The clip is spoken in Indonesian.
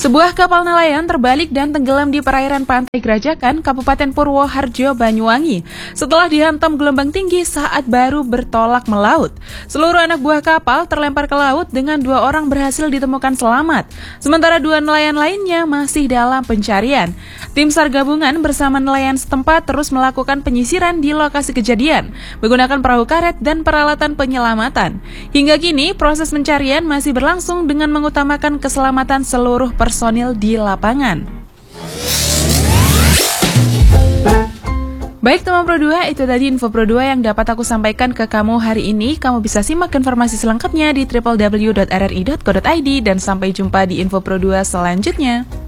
Sebuah kapal nelayan terbalik dan tenggelam di perairan Pantai Grajakan, Kabupaten Purwoharjo, Banyuwangi, setelah dihantam gelombang tinggi saat baru bertolak melaut. Seluruh anak buah kapal terlempar ke laut dengan 2 orang berhasil ditemukan selamat, sementara 2 nelayan lainnya masih dalam pencarian. Tim SAR gabungan bersama nelayan setempat terus melakukan penyisiran di lokasi kejadian, menggunakan perahu karet dan peralatan penyelamatan. Hingga kini, proses pencarian masih berlangsung dengan mengutamakan keselamatan seluruh personil di lapangan. Baik teman Pro 2, itu tadi info Pro 2 yang dapat aku sampaikan ke kamu hari ini. Kamu bisa simak informasi selengkapnya di www.rri.co.id dan sampai jumpa di info Pro 2 selanjutnya.